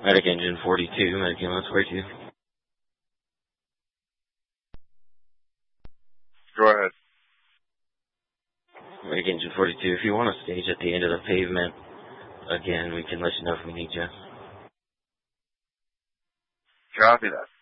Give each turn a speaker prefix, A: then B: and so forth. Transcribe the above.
A: Medic Engine 42, Medic Ambulance 42.
B: Go ahead.
A: Medic Engine 42, if you want to stage at the end of the pavement, again, we can let you know if we need you.
B: Copy that.